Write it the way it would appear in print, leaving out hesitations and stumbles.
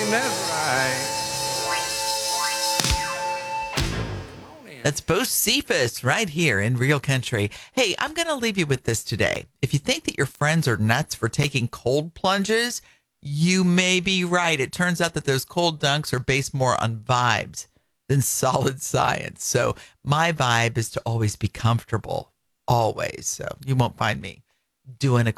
that's right. That's Bo Cephas right here in Real Country. Hey, I'm going to leave you with this today. If you think that your friends are nuts for taking cold plunges, you may be right. It turns out that those cold dunks are based more on vibes than solid science. So my vibe is to always be comfortable, always. So you won't find me doing a